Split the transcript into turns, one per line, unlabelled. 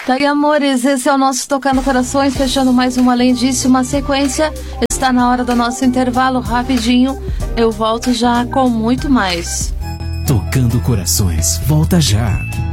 Tá aí, amores, esse é o nosso Tocando Corações, fechando mais uma lindíssima sequência. Está na hora do nosso intervalo, rapidinho. Eu volto já com muito mais.
Tocando Corações, volta já.